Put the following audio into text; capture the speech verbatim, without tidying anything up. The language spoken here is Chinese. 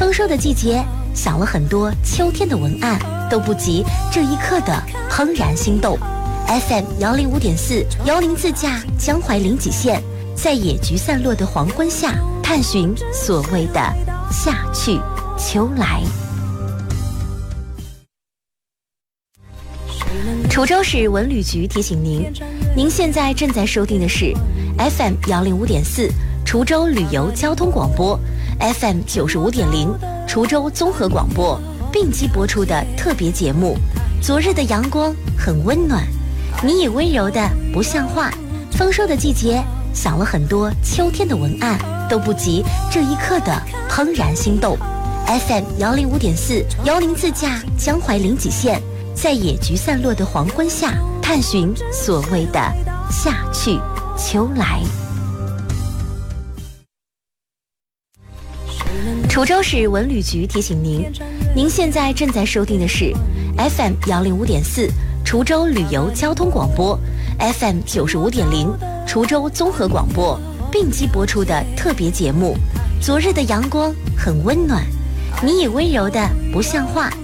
丰收的季节，想了很多秋天的文案，都不及这一刻的怦然心动。F M 幺零五点四，幽灵自驾江淮临济县，在野菊散落的黄昏下，探寻所谓的夏去秋来。滁州市文旅局提醒您，您现在正在收听的是 F M 幺零五点四滁州旅游交通广播， F M 九十五点零滁州综合广播并机播出的特别节目。昨日的阳光很温暖，你也温柔的不像话。丰收的季节，想了很多秋天的文案，都不及这一刻的怦然心动。F M 幺零五点四，幽灵自驾江淮临济县，在野菊散落的黄昏下，探寻所谓的夏去秋来。滁州市文旅局提醒您，您现在正在收听的是 F M 幺零五点四滁州旅游交通广播， F M 九十五点零滁州综合广播并机播出的特别节目。昨日的阳光很温暖，你也温柔的不像话。